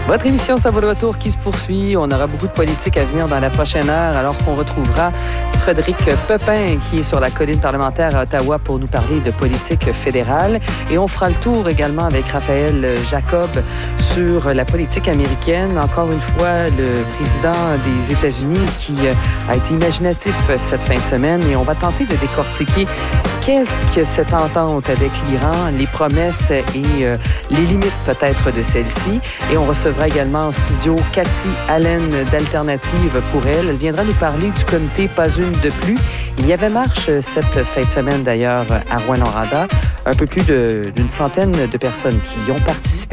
Votre émission Ça vaut le retour qui se poursuit. On aura beaucoup de politique à venir dans la prochaine heure, alors qu'on retrouvera Frédéric Pepin qui est sur la colline parlementaire à Ottawa pour nous parler de politique fédérale. Et on fera le tour également avec Raphaël Jacob sur la politique américaine. Encore une fois, le président des États-Unis qui a été imaginatif cette fin de semaine et on va tenter de décortiquer qu'est-ce que cette entente avec l'Iran, les promesses et les limites peut-être de celle-ci. Et on recevra également en studio Cathy Allen d'Alternative pour elle. Elle viendra nous parler du comité Pas une de plus. Il y avait marche cette fin de semaine d'ailleurs à Rouyn-Noranda. Un peu plus d'une centaine de personnes qui y ont participé.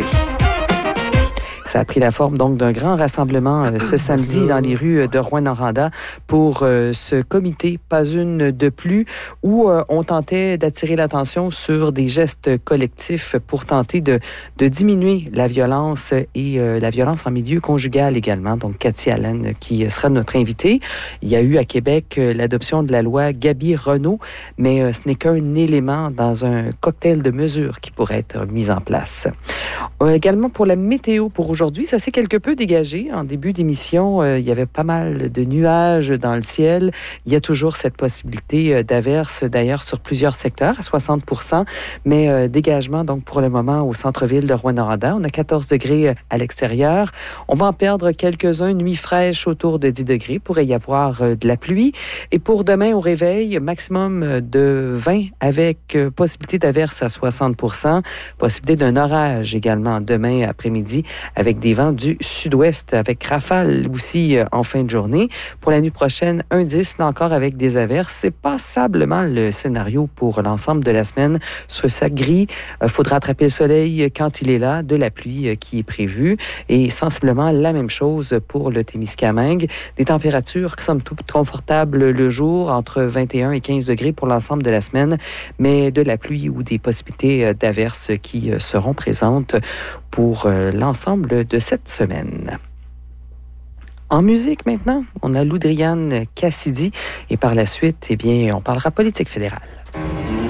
Ça a pris la forme donc d'un grand rassemblement ce samedi dans les rues de Rouyn-Noranda pour ce comité Pas une de plus où on tentait d'attirer l'attention sur des gestes collectifs pour tenter de diminuer la violence et la violence en milieu conjugal également. Donc Cathy Allen qui sera notre invitée. Il y a eu à Québec l'adoption de la loi Gabi-Renault, mais ce n'est qu'un élément dans un cocktail de mesures qui pourrait être mis en place. Également pour la météo pour aujourd'hui, ça s'est quelque peu dégagé. En début d'émission, il y avait pas mal de nuages dans le ciel. Il y a toujours cette possibilité d'averses, d'ailleurs, sur plusieurs secteurs, à 60%, mais dégagement, donc, pour le moment, au centre-ville de Rouyn-Noranda. On a 14 degrés à l'extérieur. On va en perdre quelques-uns. Nuit fraîche autour de 10 degrés. Il pourrait y avoir de la pluie. Et pour demain, au réveil, maximum de 20 avec possibilité d'averses à 60%. Possibilité d'un orage également demain après-midi avec des vents du sud-ouest, avec rafales aussi en fin de journée. Pour la nuit prochaine, un 10, là encore avec des averses. C'est passablement le scénario pour l'ensemble de la semaine. Sur ça gris, il faudra attraper le soleil quand il est là, de la pluie qui est prévue. Et sensiblement la même chose pour le Témiscamingue. Des températures qui sont toutes confortables le jour, entre 21 et 15 degrés pour l'ensemble de la semaine, mais de la pluie ou des possibilités d'averses qui seront présentes pour l'ensemble de cette semaine. En musique maintenant, on a Loudriane Cassidy et par la suite, eh bien, on parlera politique fédérale.